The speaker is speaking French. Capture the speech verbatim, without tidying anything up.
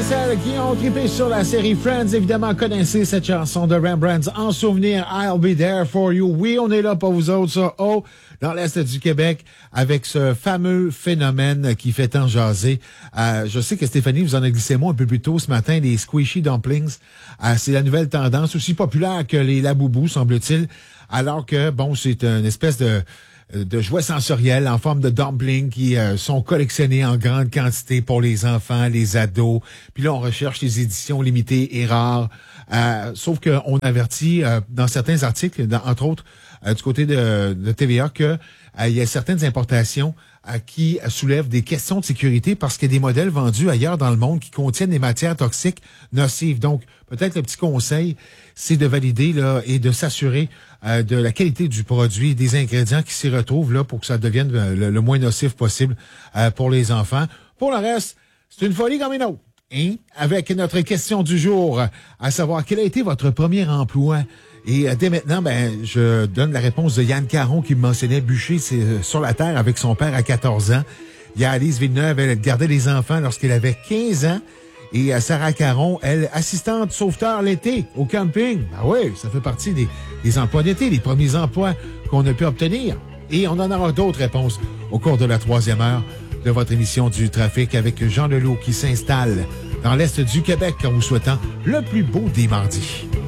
celles qui ont trippé sur la série Friends, évidemment, connaissez cette chanson de Rembrandt en souvenir, I'll Be There For You. Oui, on est là pour vous autres, ça. Oh, dans l'Est du Québec, avec ce fameux phénomène qui fait tant jaser. Euh, je sais que Stéphanie, vous en a glissé moi un peu plus tôt ce matin, les squishy dumplings. Euh, c'est la nouvelle tendance, aussi populaire que les laboubous, semble-t-il. Alors que, bon, c'est une espèce de... de jouets sensoriels en forme de dumplings qui euh, sont collectionnés en grande quantité pour les enfants, les ados. Puis là, on recherche les éditions limitées et rares. Euh, sauf qu'on avertit euh, dans certains articles, dans, entre autres euh, du côté de, de T V A, que euh, il y a certaines importations euh, qui soulèvent des questions de sécurité parce qu'il y a des modèles vendus ailleurs dans le monde qui contiennent des matières toxiques nocives. Donc, peut-être le petit conseil, c'est de valider là et de s'assurer euh, de la qualité du produit, des ingrédients qui s'y retrouvent là pour que ça devienne le, le moins nocif possible euh, pour les enfants. Pour le reste, c'est une folie comme une autre. Hein? Avec notre question du jour, à savoir quel a été votre premier emploi. Et euh, dès maintenant, ben, je donne la réponse de Yann Caron qui me mentionnait bûcher euh, sur la terre avec son père à quatorze ans. Il y a Alice Villeneuve, elle gardait les enfants lorsqu'elle avait quinze ans. Et euh, Sarah Caron, elle, assistante sauveteur l'été au camping. Ah oui, ça fait partie des, des emplois d'été, les premiers emplois qu'on a pu obtenir. Et on en aura d'autres réponses au cours de la troisième heure de votre émission du trafic avec Jean Leloup qui s'installe dans l'Est du Québec en vous souhaitant le plus beau des mardis.